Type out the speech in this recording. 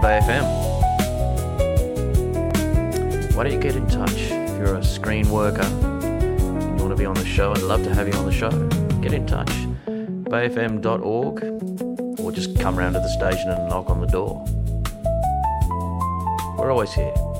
Bay FM. Why don't you get in touch if you're a screen worker, you want to be on the show? I'd love to have you on the show. Get in touch, bayfm.org, or just come round to the station and knock on the door. We're always here.